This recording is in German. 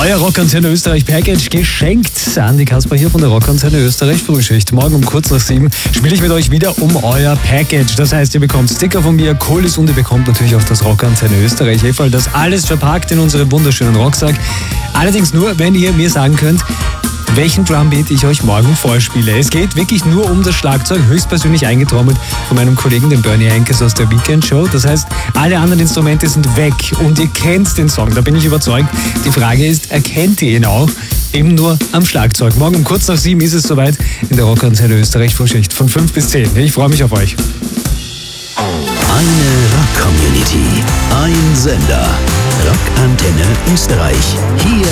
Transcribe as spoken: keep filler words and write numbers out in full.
Euer Rockantenne Österreich Package geschenkt. Andi Kasper hier von der Rockantenne Österreich Frühschicht. Morgen um kurz nach sieben spiele ich mit euch wieder um euer Package. Das heißt, ihr bekommt Sticker von mir, Colis und ihr bekommt natürlich auch das Rockantenne Österreich Efeu. Das alles verpackt in unserem wunderschönen Rucksack. Allerdings nur, wenn ihr mir sagen könnt, welchen Drumbeat ich euch morgen vorspiele. Es geht wirklich nur um das Schlagzeug, höchstpersönlich eingetrommelt von meinem Kollegen, dem Bernie Henkes aus der Weekend Show. Das heißt, alle anderen Instrumente sind weg und ihr kennt den Song, da bin ich überzeugt. Die Frage ist, erkennt ihr ihn auch? Eben nur am Schlagzeug. Morgen um kurz nach sieben ist es soweit in der Rockantenne Österreich Frühschicht von fünf bis zehn. Ich freue mich auf euch. Eine Rock-Community, ein Sender. Rockantenne Österreich. Hier